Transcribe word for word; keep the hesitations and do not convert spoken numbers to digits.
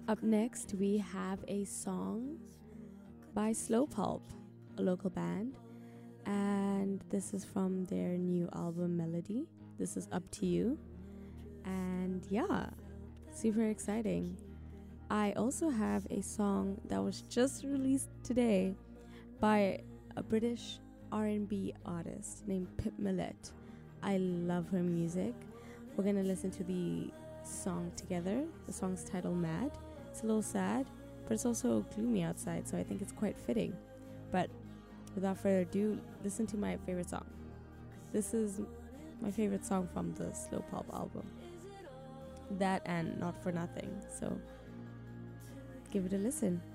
Up next, we have a song by Slow Pulp, a local band, and this is from their new album Melody. This is Up to You, and yeah, super exciting. I also have a song that was just released today by a British R and B artist named Pip Millett. I love her music. We're gonna listen to the song together. The song's titled Mad. It's a little sad, but it's also gloomy outside, so I think it's quite fitting. But without further ado, listen to my favorite song. This is my favorite song from the Slow Pulp album. That and Not For Nothing. So give it a listen.